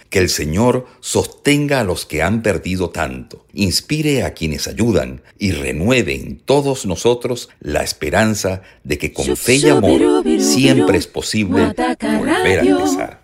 Que el Señor sostenga a los que han perdido tanto, inspire a quienes ayudan y renueve en todos nosotros la esperanza de que con fe y amor siempre es posible volver a empezar.